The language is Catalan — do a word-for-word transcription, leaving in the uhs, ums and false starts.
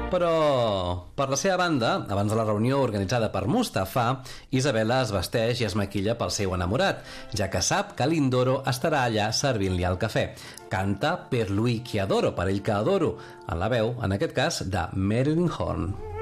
Però, per la seva banda, abans de la reunió organitzada per Mustafà, Isabela es vesteix i es maquilla pel seu enamorat, ja que sap que Lindoro estarà allà servint-li el cafè. Canta Per lui que adoro, per ell que adoro, en la veu, en aquest cas, de Marilyn Horne.